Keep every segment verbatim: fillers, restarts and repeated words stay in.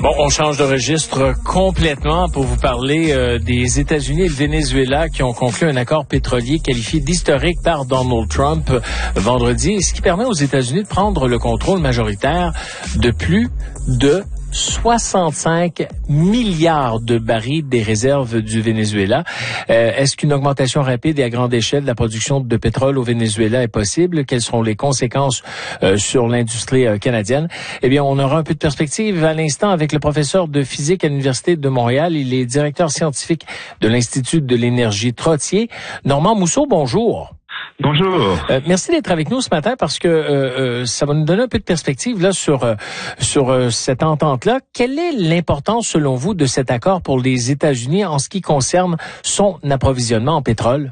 Bon, on change de registre complètement pour vous parler euh, des États-Unis et le Venezuela qui ont conclu un accord pétrolier qualifié d'historique par Donald Trump euh, vendredi, ce qui permet aux États-Unis de prendre le contrôle majoritaire de plus de soixante-cinq milliards de barils des réserves du Venezuela. Euh, est-ce qu'une augmentation rapide et à grande échelle de la production de pétrole au Venezuela est possible? Quelles seront les conséquences euh, sur l'industrie euh, canadienne? Eh bien, on aura un peu de perspective à l'instant avec le professeur de physique à l'Université de Montréal. Il est directeur scientifique de l'Institut de l'énergie Trottier. Normand Mousseau, bonjour. Bonjour. Euh, merci d'être avec nous ce matin parce que euh, euh, ça va nous donner un peu de perspective là sur euh, sur euh, cette entente-là. Quelle est l'importance, selon vous, de cet accord pour les États-Unis en ce qui concerne son approvisionnement en pétrole?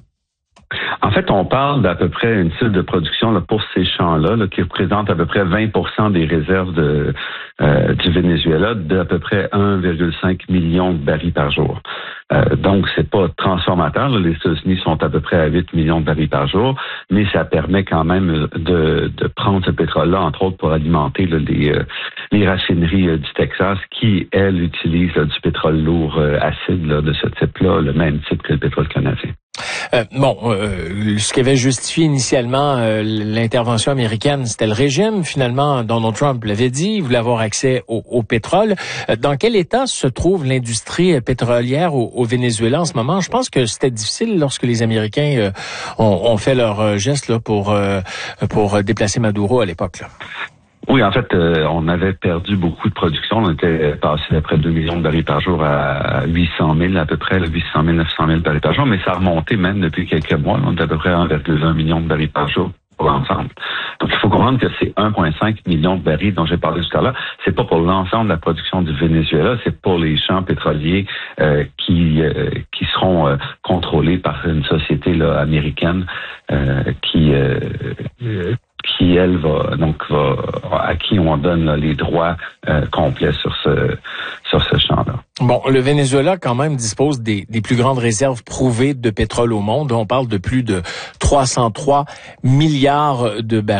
En fait, on parle d'à peu près une cible de production là, pour ces champs-là là, qui représente à peu près vingt pour cent des réserves de, euh, du Venezuela, d'à peu près un virgule cinq million de barils par jour. Euh, donc, c'est pas transformateur. Là. Les États-Unis sont à peu près à huit millions de barils par jour, mais ça permet quand même de, de prendre ce pétrole-là, entre autres, pour alimenter là, les, euh, les raffineries euh, du Texas qui, elles, utilisent là, du pétrole lourd euh, acide là, de ce type-là, le même type que le pétrole canadien. Euh, bon, euh, ce qui avait justifié initialement euh, l'intervention américaine, c'était le régime. Finalement, Donald Trump l'avait dit, il voulait avoir accès au, au pétrole. Euh, dans quel état se trouve l'industrie pétrolière au, au Venezuela en ce moment? Je pense que c'était difficile lorsque les Américains euh, ont, ont fait leur euh, geste là, pour, euh, pour déplacer Maduro à l'époque. Là. Oui, en fait, euh, on avait perdu beaucoup de production. On était passé d'après deux millions de barils par jour à huit cent mille à peu près, huit cent mille, neuf cent mille barils par jour, mais ça a remonté même depuis quelques mois. On est à peu près un virgule un million de barils par jour pour l'ensemble. Donc, il faut comprendre que ces un virgule cinq million de barils dont j'ai parlé tout à l'heure, c'est pas pour l'ensemble de la production du Venezuela, c'est pour les champs pétroliers euh, qui euh, qui seront euh, contrôlés par une société là, américaine euh, qui euh, euh, qui, elle, va donc va à qui on donne là, les droits euh, complets sur ce sur ce champ-là. Bon, le Venezuela, quand même, dispose des, des plus grandes réserves prouvées de pétrole au monde. On parle de plus de trois cent trois milliards de barils.